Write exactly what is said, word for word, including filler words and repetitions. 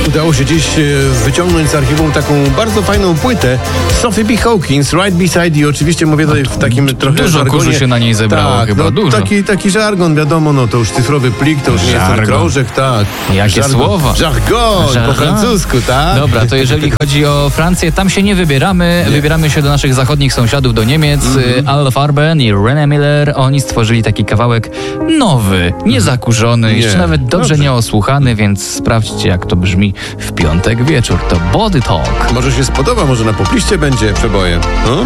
udało się dziś wyciągnąć z archiwum taką bardzo fajną płytę Sophie B. Hawkins, Right Beside You. Oczywiście mówię tutaj w takim trochę Dużo żargonie. kurzu się na niej zebrało tak, chyba, no, dużo. Taki, taki żargon, wiadomo, no to już cyfrowy plik, to już nie jest ten krążek, tak. Jakie żargon, słowa. Żargon, po Żargon. francusku, tak. Dobra, to jeżeli chodzi o Francję, tam się nie wybieramy. Nie. Wybieramy się do naszych zachodnich sąsiadów, do Niemiec. Mm-hmm. Al Farben i René Miller, oni stworzyli taki kawałek nowy, niezakurzony, nie. jeszcze nawet dobrze, dobrze nieosłuchany, więc sprawdźcie, jak to brzmi w piątek wieczór. To Body Talk. Może się spodoba, może na popliście będzie przebojem. No?